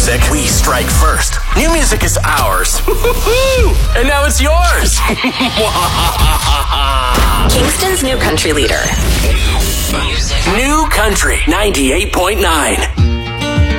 music, we strike first. New music is ours. And now it's yours. Kingston's new country leader. New Country 98.9.